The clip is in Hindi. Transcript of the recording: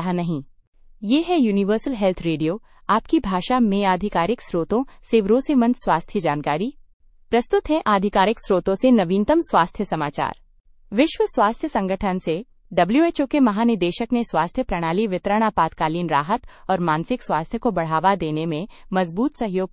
रहा नहीं। ये है यूनिवर्सल हेल्थ रेडियो, आपकी भाषा में आधिकारिक स्रोतों से भरोसेमंद स्वास्थ्य जानकारी। प्रस्तुत है आधिकारिक स्रोतों से नवीनतम स्वास्थ्य समाचार। विश्व स्वास्थ्य संगठन से WHO के महानिदेशक ने स्वास्थ्य प्रणाली वितरण, आपातकालीन राहत और मानसिक स्वास्थ्य को बढ़ावा देने में मजबूत सहयोग